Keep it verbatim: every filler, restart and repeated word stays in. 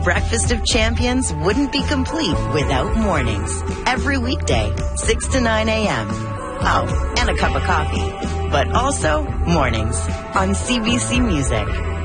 Breakfast of Champions wouldn't be complete without mornings. Every weekday, six to nine a.m. Oh, and a cup of coffee. But also mornings on C B C Music.